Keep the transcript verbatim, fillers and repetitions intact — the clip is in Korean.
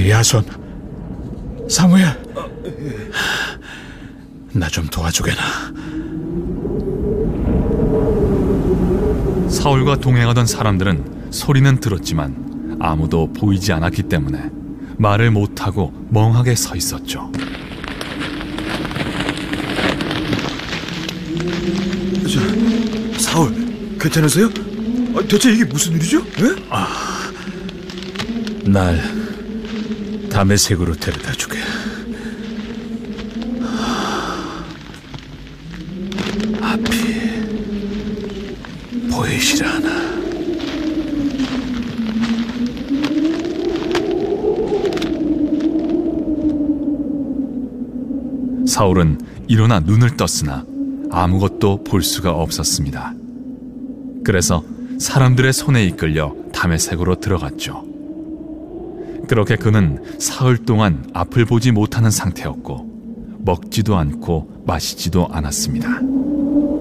야손, 사무엘, 나 좀 도와주게나. 사울과 동행하던 사람들은 소리는 들었지만 아무도 보이지 않았기 때문에 말을 못하고 멍하게 서 있었죠. 저, 사울, 괜찮으세요? 아, 대체 이게 무슨 일이죠? 에? 아, 날 다메섹으로 데려다 주게. 앞이 보이시라 하나. 사울은 일어나 눈을 떴으나 아무것도 볼 수가 없었습니다. 그래서 사람들의 손에 이끌려 다메섹으로 들어갔죠. 그렇게 그는 사흘 동안 앞을 보지 못하는 상태였고 먹지도 않고 마시지도 않았습니다.